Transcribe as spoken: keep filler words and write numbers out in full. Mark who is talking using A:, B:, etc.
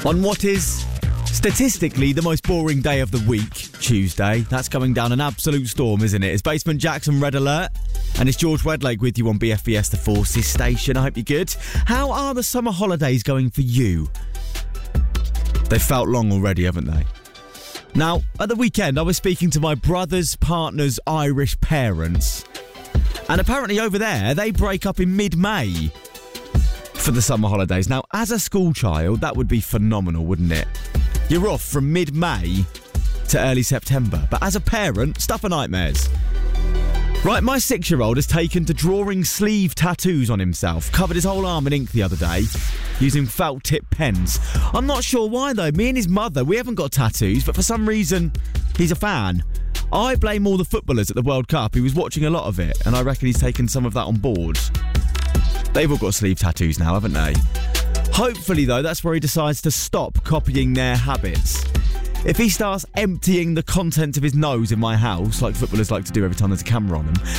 A: On what is statistically the most boring day of the week, Tuesday. That's going down an absolute storm, isn't it? It's Basement Jackson Red Alert, and it's George Wedlake with you on B F B S The Forces station. I hope you're good. How are the summer holidays going for you? They've felt long already, haven't they? Now, at the weekend, I was speaking to my brother's partner's Irish parents, and apparently over there, they break up in mid-May for the summer holidays. Now, as a school child, that would be phenomenal, wouldn't it? You're off from mid-May to early September. But as a parent, stuff are nightmares. Right, my six-year-old has taken to drawing sleeve tattoos on himself. Covered his whole arm in ink the other day using felt-tip pens. I'm not sure why, though. Me and his mother, we haven't got tattoos, but for some reason, he's a fan. I blame all the footballers at the World Cup. He was watching a lot of it, and I reckon he's taken some of that on board. They've all got sleeve tattoos now, haven't they? Hopefully, though, that's where he decides to stop copying their habits. If he starts emptying the content of his nose in my house, like footballers like to do every time there's a camera on them,